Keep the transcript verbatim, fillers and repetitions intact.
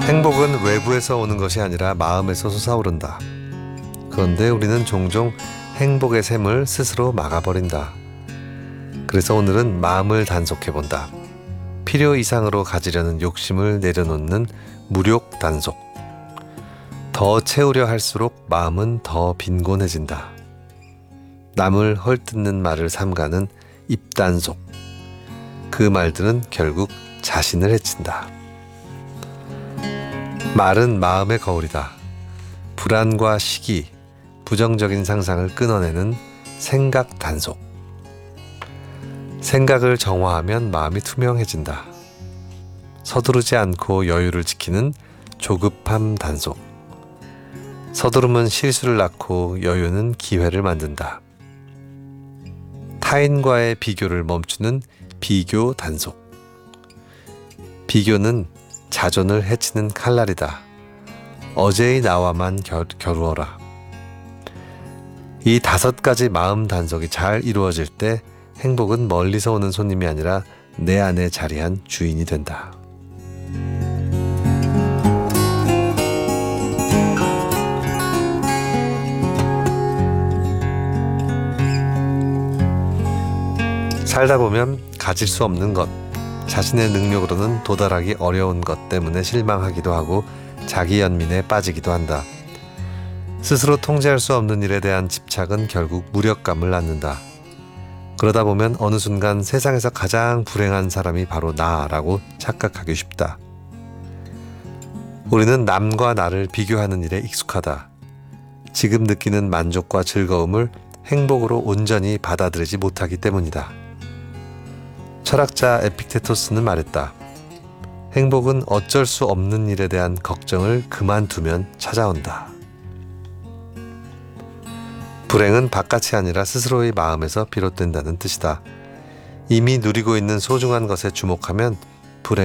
행복은 외부에서 오는 것이 아니라 마음에서 솟아오른다. 그런데 우리는 종종 행복의 샘을 스스로 막아버린다. 그래서 오늘은 마음을 단속해본다. 필요 이상으로 가지려는 욕심을 내려놓는 무력 단속. 더 채우려 할수록 마음은 더 빈곤해진다. 남을 헐뜯는 말을 삼가는 입단속. 그 말들은 결국 자신을 해친다. 말은 마음의 거울이다. 불안과 시기, 부정적인 상상을 끊어내는 생각 단속. 생각을 정화하면 마음이 투명해진다. 서두르지 않고 여유를 지키는 조급함 단속. 서두름은 실수를 낳고 여유는 기회를 만든다. 타인과의 비교를 멈추는 비교 단속. 비교는 자존을 해치는 칼날이다. 어제의 나와만 겨, 겨루어라. 이 다섯 가지 마음 단속이 잘 이루어질 때 행복은 멀리서 오는 손님이 아니라 내 안에 자리한 주인이 된다. 살다 보면 가질 수 없는 것, 자신의 능력으로는 도달하기 어려운 것 때문에 실망하기도 하고 자기 연민에 빠지기도 한다. 스스로 통제할 수 없는 일에 대한 집착은 결국 무력감을 낳는다. 그러다 보면 어느 순간 세상에서 가장 불행한 사람이 바로 나라고 착각하기 쉽다. 우리는 남과 나를 비교하는 일에 익숙하다. 지금 느끼는 만족과 즐거움을 행복으로 온전히 받아들이지 못하기 때문이다. 철학자 에픽테토스는 말했다. 행복은 어쩔 수 없는 일에 대한 걱정을 그만두면 찾아온다. 불행은 바깥이 아니라 스스로의 마음에서 비롯된다는 뜻이다. 이미 누리고 있는 소중한 것에 주목하면